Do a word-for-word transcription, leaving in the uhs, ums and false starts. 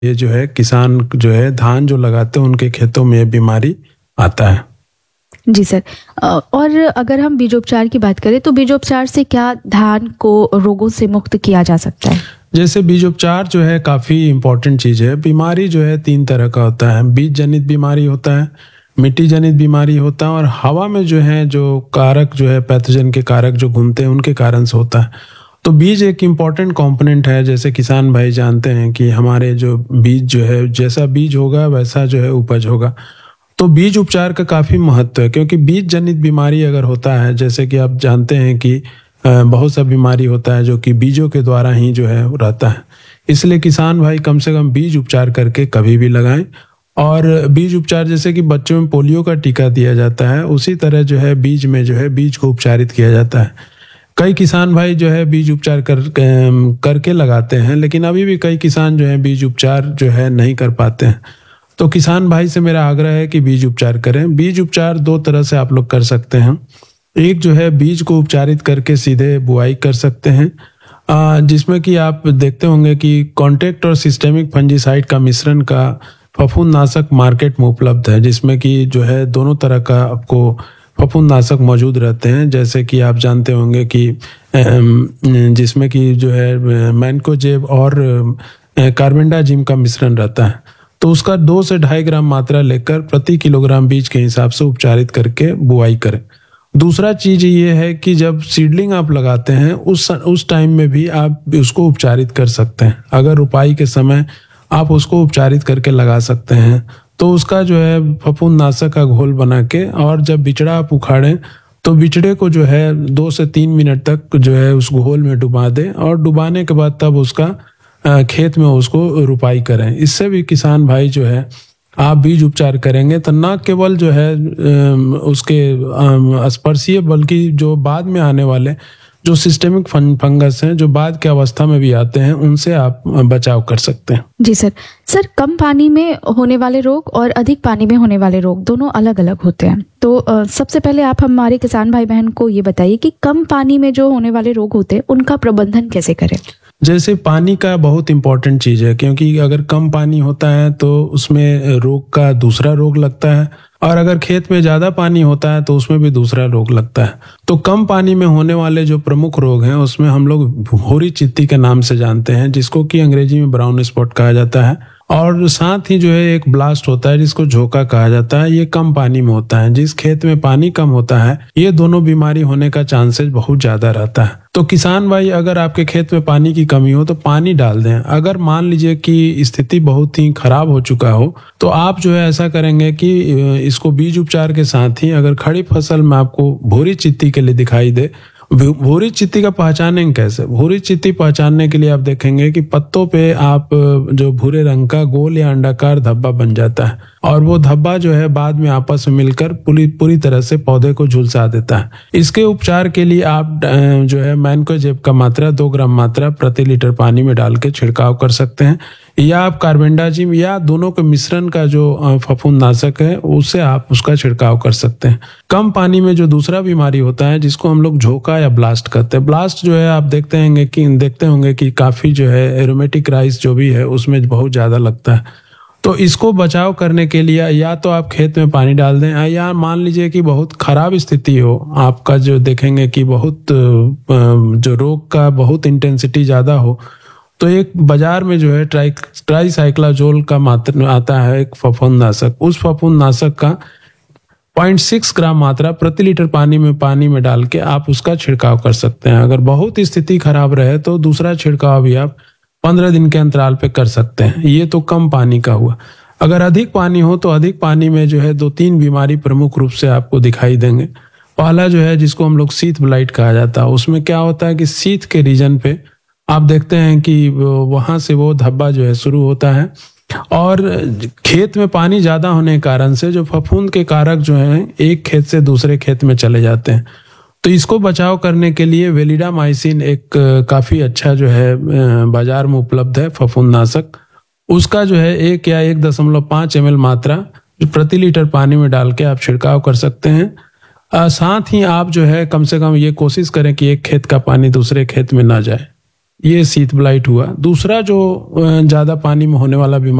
ये जो है किसान जो है धान जो लगाते हैं उनके खेतों में ये बीमारी आता है। जी सर। अ, और अगर हम बीजोपचार की बात करें तो बीजोपचार से क्या धान को रोगों से मुक्त किया जा सकता है? जैसे बीजोपचार जो है काफ़ी इम्पोर्टेंट चीज़ है। बीमारी जो है तीन तरह का होता है, बीज जनित बीमारी होता है, मिट्टी जनित बीमारी होता है और हवा में जो है जो कारक जो है पैथोजन के कारक जो घूमते हैं उनके कारण से होता है। तो बीज एक इम्पॉर्टेंट कंपोनेंट है। जैसे किसान भाई जानते हैं कि हमारे जो बीज जो है जैसा बीज होगा वैसा जो है उपज होगा। तो बीज उपचार का काफ़ी महत्व है, क्योंकि बीज जनित बीमारी अगर होता है, जैसे कि आप जानते हैं कि बहुत सा बीमारी होता है जो कि बीजों के द्वारा ही जो है रहता है। इसलिए किसान भाई कम से कम बीज उपचार करके कभी भी लगाएं। और बीज उपचार जैसे कि बच्चों में पोलियो का टीका दिया जाता है, उसी तरह जो है बीज में जो है बीज को उपचारित किया जाता है। कई किसान भाई जो है बीज उपचार कर करके लगाते हैं, लेकिन अभी भी कई किसान जो है बीज उपचार जो है नहीं कर पाते हैं। तो किसान भाई से मेरा आग्रह है कि बीज उपचार करें। बीज उपचार दो तरह से आप लोग कर सकते हैं। एक जो है बीज को उपचारित करके सीधे बुआई कर सकते हैं, जिसमें कि आप देखते होंगे कि कॉन्टैक्ट और सिस्टेमिक फंजीसाइड का मिश्रण का फफूंदनाशक मार्केट में उपलब्ध है, जिसमें कि जो है दोनों तरह का आपको फफूंदनाशक मौजूद रहते हैं। जैसे कि आप जानते होंगे कि जिसमें कि जो है मैनकोजेब और कार्बेंडाजिम का मिश्रण रहता है, तो उसका दो से ढाई ग्राम मात्रा लेकर प्रति किलोग्राम बीज के हिसाब से उपचारित करके बुआई करें। दूसरा चीज ये है कि जब सीडलिंग आप लगाते हैं उस उस टाइम में भी आप उसको उपचारित कर सकते हैं। अगर रुपाई के समय आप उसको उपचारित करके लगा सकते हैं, तो उसका जो है फफूंदनाशक का घोल बना के, और जब बिचड़ा आप उखाड़ें तो बिचड़े को जो है दो से तीन मिनट तक जो है उस घोल में डुबा दें, और डुबाने के बाद तब उसका खेत में उसको रुपाई करें। इससे भी किसान भाई जो है आप बीज उपचार करेंगे तो न केवल जो है उसके स्पर्शीय, बल्कि जो बाद में आने वाले जो सिस्टेमिक फंगस हैं जो बाद के अवस्था में भी आते हैं, उनसे आप बचाव कर सकते हैं। जी सर। सर, कम पानी में होने वाले रोग और अधिक पानी में होने वाले रोग दोनों अलग अलग होते हैं। तो आ, सबसे पहले आप हमारे किसान भाई बहन को ये बताइए कि कम पानी में जो होने वाले रोग होते हैं उनका प्रबंधन कैसे करें? जैसे पानी का बहुत इंपॉर्टेंट चीज है, क्योंकि अगर कम पानी होता है तो उसमें रोग का दूसरा रोग लगता है, और अगर खेत में ज्यादा पानी होता है तो उसमें भी दूसरा रोग लगता है। तो कम पानी में होने वाले जो प्रमुख रोग हैं उसमें हम लोग भूरी चित्ती के नाम से जानते हैं, जिसको कि अंग्रेजी में ब्राउन स्पॉट कहा जाता है, और साथ ही जो है एक ब्लास्ट होता है जिसको झोंका कहा जाता है। ये कम पानी में होता है। जिस खेत में पानी कम होता है ये दोनों बीमारी होने का चांसेस बहुत ज्यादा रहता है। तो किसान भाई अगर आपके खेत में पानी की कमी हो तो पानी डाल दें। अगर मान लीजिए कि स्थिति बहुत ही खराब हो चुका हो तो आप जो है ऐसा करेंगे कि इसको बीज उपचार के साथ ही, अगर खड़ी फसल में आपको भूरी चित्ती के लिए दिखाई दे, भूरी चित्ती का पहचानेंगे कैसे? भूरी चित्ती पहचानने के लिए आप देखेंगे कि पत्तों पे आप जो भूरे रंग का गोल या अंडाकार धब्बा बन जाता है, और वो धब्बा जो है बाद में आपस में मिलकर पूरी पूरी तरह से पौधे को झुलसा देता है। इसके उपचार के लिए आप जो है मैनकोजेब का मात्रा दो ग्राम मात्रा प्रति लीटर पानी में डाल के छिड़काव कर सकते हैं, या आप कार्बेंडाजिम या दोनों के मिश्रण का जो फफूंदनाशक है उससे आप उसका छिड़काव कर सकते हैं। कम पानी में जो दूसरा बीमारी होता है जिसको हम लोग झोंका या ब्लास्ट करते हैं, ब्लास्ट जो है आप देखते होंगे कि देखते होंगे कि काफी जो है एरोमेटिक राइस जो भी है उसमें बहुत ज्यादा लगता है। तो इसको बचाव करने के लिए या तो आप खेत में पानी डाल दें, या मान लीजिए कि बहुत खराब स्थिति हो आपका, जो देखेंगे कि बहुत जो रोग का बहुत इंटेंसिटी ज्यादा हो, तो एक बाजार में जो है ट्राई ट्राईसाइक्लाजोल का मात्रा आता है एक फफूंदनाशक, उस फफूंदनाशक का पॉइंट सिक्स ग्राम मात्रा प्रति लीटर पानी में पानी में डाल के आप उसका छिड़काव कर सकते हैं। अगर बहुत स्थिति खराब रहे तो दूसरा छिड़काव भी आप पंद्रह दिन के अंतराल पे कर सकते हैं। ये तो कम पानी का हुआ। अगर अधिक पानी हो तो अधिक पानी में जो है दो तीन बीमारी प्रमुख रूप से आपको दिखाई देंगे। पहला जो है जिसको हम लोग शीत ब्लाइट कहा जाता है, उसमें क्या होता है कि शीत के रीजन पे आप देखते हैं कि वहां से वो धब्बा जो है शुरू होता है, और खेत में पानी ज्यादा होने के कारण से जो फफूंद के कारक जो हैं एक खेत से दूसरे खेत में चले जाते हैं। तो इसको बचाव करने के लिए वेलिडामाइसिन एक काफी अच्छा जो है बाजार में उपलब्ध है फफूंदनाशक, उसका जो है एक या एक दशमलव पांच एम एल मात्रा प्रति लीटर पानी में डाल के आप छिड़काव कर सकते हैं। साथ ही आप जो है कम से कम ये कोशिश करें कि एक खेत का पानी दूसरे खेत में ना जाए। ये शीत ब्लाइट हुआ। दूसरा जो ज्यादा पानी में होने वाला बीमारी